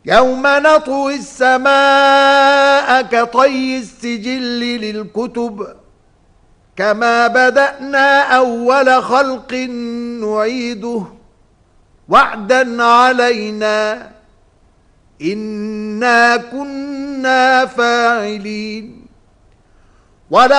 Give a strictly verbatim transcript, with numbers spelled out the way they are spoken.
يوم نطوي السماء كطي السجل للكتب كما بدأنا أول خلق نعيده وعدا علينا إنا كنا فاعلين.